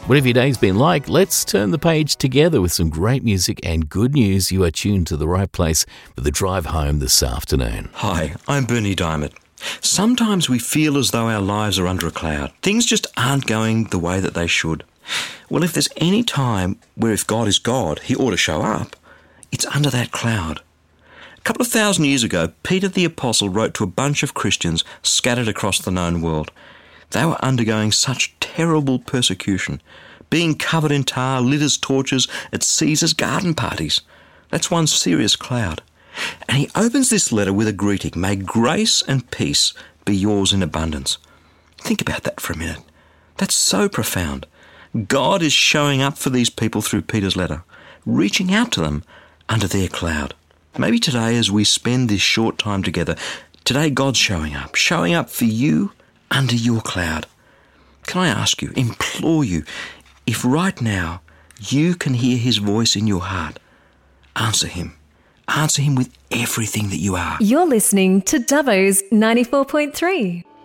Whatever your day's been like, let's turn the page together with some great music and good news. You are tuned to the right place for the drive home this afternoon. Hi, I'm Bernie Diamond. Sometimes we feel as though our lives are under a cloud. Things just aren't going the way that they should. Well, if there's any time where if God is God, he ought to show up, it's under that cloud. A couple of thousand years ago, Peter the Apostle wrote to a bunch of Christians scattered across the known world. They were undergoing such terrible persecution, being covered in tar, lit as torches at Caesar's garden parties. That's one serious cloud. And he opens this letter with a greeting, "May grace and peace be yours in abundance." Think about that for a minute. That's so profound. God is showing up for these people through Peter's letter, reaching out to them under their cloud. Maybe today, as we spend this short time together, today God's showing up for you under your cloud. Can I ask you, implore you, if right now you can hear his voice in your heart, answer him. Answer him with everything that you are. You're listening to Dubbo's 94.3.